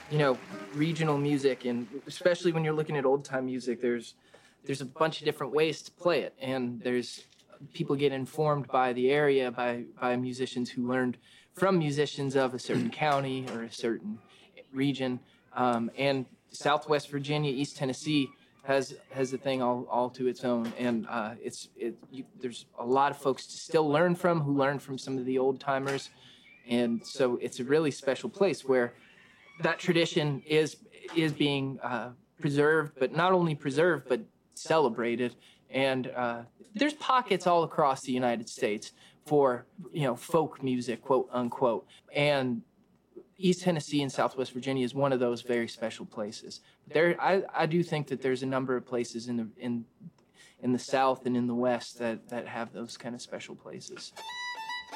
you know, regional music, and especially when you're looking at old time music, there's a bunch of different ways to play it, and there's people get informed by the area by musicians who learned from musicians of a certain county or a certain region, and Southwest Virginia, East Tennessee has a thing all to its own, and there's a lot of folks to still learn from who learn from some of the old timers, and so it's a really special place where that tradition is being preserved, but not only preserved but celebrated. And there's pockets all across the United States for folk music, quote unquote, and East Tennessee and Southwest Virginia is one of those very special places. I do think that there's a number of places in the South and in the West that have those kind of special places.